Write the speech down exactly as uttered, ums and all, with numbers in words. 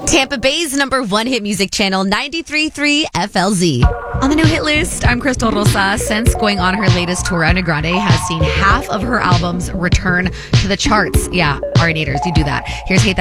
Tampa Bay's number one hit music channel, ninety-three point three F L Z. On the new hit list, I'm Crystal Rosa. Since going on her latest tour, Ariana Grande has seen half of her albums return to the charts. Yeah, Arianators, you do that. Here's Hate